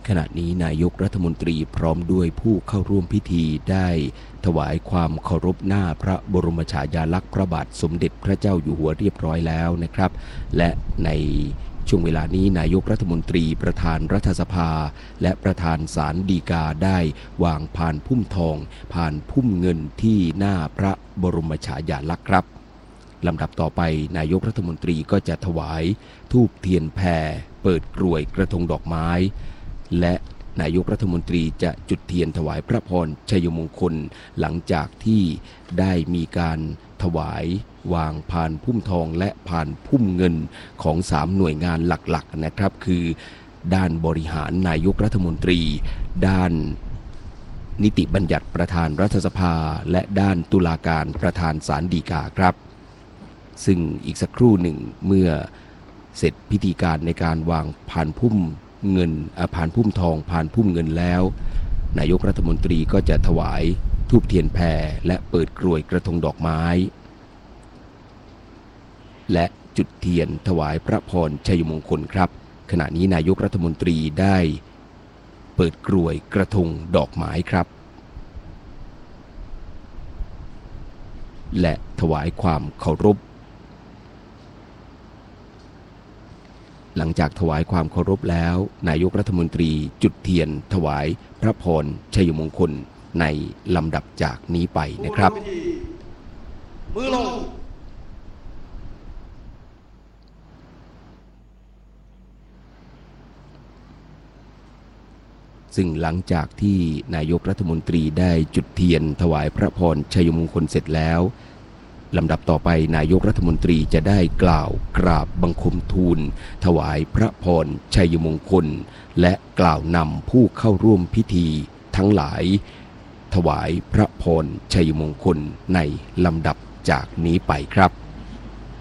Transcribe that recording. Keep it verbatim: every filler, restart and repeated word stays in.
ขณะนี้นายกรัฐมนตรีพร้อมด้วยผู้เข้าร่วมพิธีได้ถวายความเคารพหน้าพระบรมฉายาลักษณ์พระบาทสมเด็จพระเจ้าอยู่หัวเรียบร้อยแล้วนะครับและในช่วงเวลานี้นายกรัฐมนตรีประธานรัฐสภาและประธานศาลฎีกาได้วางพานพุ่มทองพานพุ่มเงินที่หน้าพระบรมฉายาลักษณ์ครับลำดับต่อไปนายกรัฐมนตรีก็จะถวายธูปเทียนแพรเปิดกรวยกระทงดอกไม้และนายกรัฐมนตรีจะจุดเทียนถวายพระพรชัยมงคลหลังจากที่ได้มีการถวายวางพานพุ่มทองและพานพุ่มเงินของสามหน่วยงานหลักๆนะครับคือด้านบริหารนายกรัฐมนตรีด้านนิติบัญญัติประธานรัฐสภาและด้านตุลาการประธานศาลฎีกาครับซึ่งอีกสักครู่หนึ่งเมื่อเสร็จพิธีการในการวางพานพุ่มเงินพานพุ่มทองพานพุ่มเงินแล้วนายกรัฐมนตรีก็จะถวายธูปเทียนแพรและเปิดกรวยกระทงดอกไม้และจุดเทียนถวายพระพรชัยมงคลครับขณะนี้นายกรัฐมนตรีได้เปิดกรวยกระทงดอกไม้ครับและถวายความเคารพหลังจากถวายความเคารพแล้วนายกรัฐมนตรีจุดเทียนถวายพระพรชัยมงคลในลำดับจากนี้ไปนะครับมือลงซึ่งหลังจากที่นายกรัฐมนตรีได้จุดเทียนถวายพระพรชัยมงคลเสร็จแล้วลำดับต่อไปนายกรัฐมนตรีจะได้กล่าวกราบบังคมทูลถวายพระพรชัยมงคลและกล่าวนำผู้เข้าร่วมพิธีทั้งหลายถวายพระพรชัยมงคลในลำดับจากนี้ไปครับ